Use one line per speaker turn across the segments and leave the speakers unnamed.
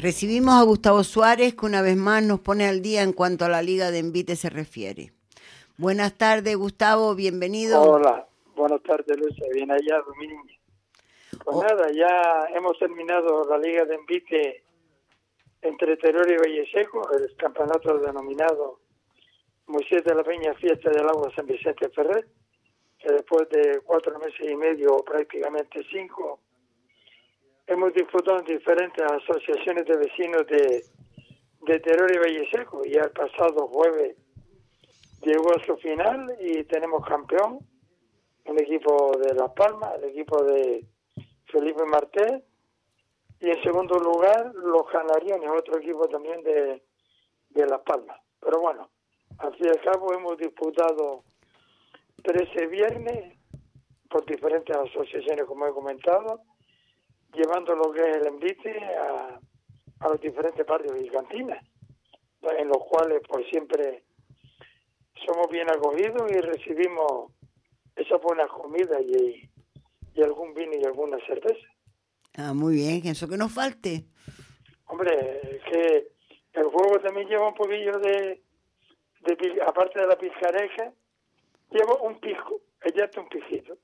Recibimos a Gustavo Suárez, que una vez más nos pone al día en cuanto a la Liga de Envite se refiere. Buenas tardes, Gustavo, bienvenido.
Hola, buenas tardes, Luisa. Bien hallado, mi niña. Pues nada, ya hemos terminado la Liga de Envite entre Teruel y Valleseco, el campeonato denominado Moisés de la Peña Fiesta del Agua San Vicente Ferrer, que después de 4 meses y medio, o prácticamente 5, hemos disputado en diferentes asociaciones de vecinos de Teruel y Valleseco. Ya el pasado jueves llegó a su final y tenemos campeón, un equipo de Las Palmas, el equipo de Felipe Martés, y en segundo lugar los Canariones, otro equipo también de Las Palmas. Pero bueno, al fin y al cabo hemos disputado 13 viernes por diferentes asociaciones, como he comentado, llevando lo que es el envite a los diferentes barrios y cantinas, en los cuales pues siempre somos bien acogidos y recibimos esa buena comida y algún vino y alguna cerveza.
Ah, muy bien, eso que nos falte.
Hombre, es que el juego también lleva un poquillo de aparte de la picaresca, lleva un pisco, echarte un pisquito.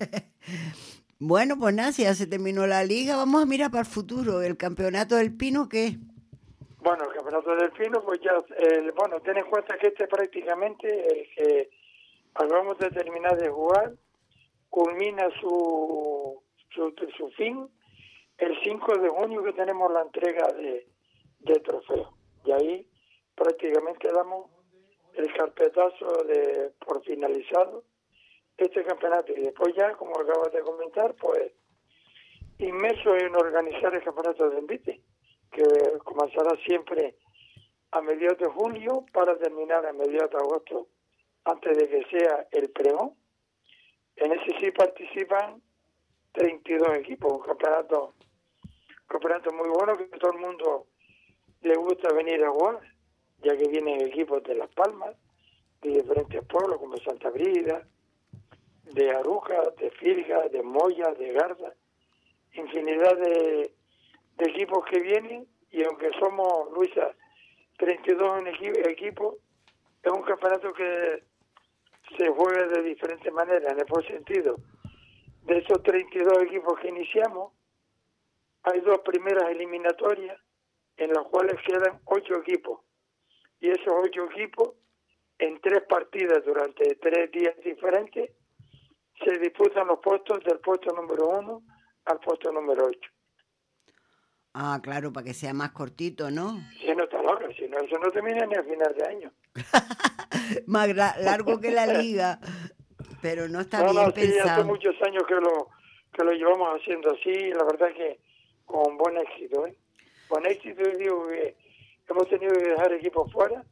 Bueno, pues nada, si ya se terminó la liga, vamos a mirar para el futuro. ¿El campeonato del Pino qué?
Bueno, el campeonato del Pino, pues ya, bueno, ten en cuenta que este prácticamente, el que acabamos de terminar de jugar, culmina su fin el 5 de junio, que tenemos la entrega de trofeos. Y ahí prácticamente damos el carpetazo por finalizado este campeonato. Y después ya, como acabas de comentar, pues inmerso en organizar el campeonato de Envite, que comenzará siempre a mediados de julio para terminar a mediados de agosto, antes de que sea el pregón. En ese sí participan 32 equipos, un campeonato muy bueno, que a todo el mundo le gusta venir a jugar, ya que vienen equipos de Las Palmas, de diferentes pueblos como Santa Brígida, de Aruja, de Firga, de Moya, de Garza, infinidad de equipos que vienen, y aunque somos, Luisa, 32 en equipo, es un campeonato que se juega de diferentes maneras, en el buen sentido. De esos 32 equipos que iniciamos, hay 2 primeras eliminatorias en las cuales quedan 8 equipos. Y esos 8 equipos, en 3 partidas durante 3 días diferentes, se disputan los puestos del puesto número 1 al puesto número 8.
Ah, claro, para que sea más cortito, ¿no?
Si no está loca, si no, eso no termina ni a final de año.
Más largo que la liga, pero no está bien
Sí, hace
pensado.
muchos años que lo llevamos haciendo así, la verdad que con buen éxito, ¿eh? Con éxito, digo que hemos tenido que dejar equipos fuera,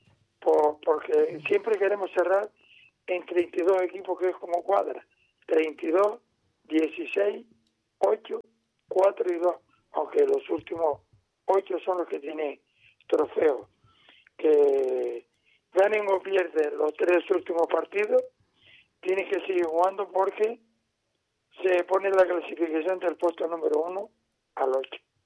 porque siempre queremos cerrar en 32 equipos, que es como cuadra: 32, 16, 8, 4 y 2, aunque los últimos 8 son los que tienen trofeos. Que ganen o pierden los 3 últimos partidos, tienen que seguir jugando, porque se pone la clasificación del puesto número 1 al 8.